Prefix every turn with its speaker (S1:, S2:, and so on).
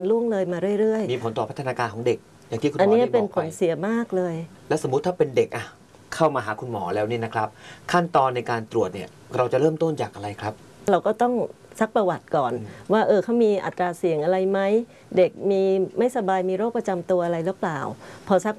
S1: ล่วงเลยมาเรื่อย
S2: ๆมีผลต่อพัฒนาการของเด็กอย่างที่คุณหมอ
S1: อันนี้
S2: ได้บอกไป
S1: เป็นผลเสียมากเลย
S2: และสมมุติถ้าเป็นเด็กเข้ามาหาคุณหมอแล้วเนี่ยนะครับขั้นตอนในการตรวจเนี่ยเราจะเริ่มต้นจากอะไรครับ
S1: เราก็ต้องซักประวัติก่อนว่าเขามีอัตราเสี่ยงอะไรไหมเด็กมีไม่สบายมีโรคประจำตัวอะไรหรือเปล่าพอซัก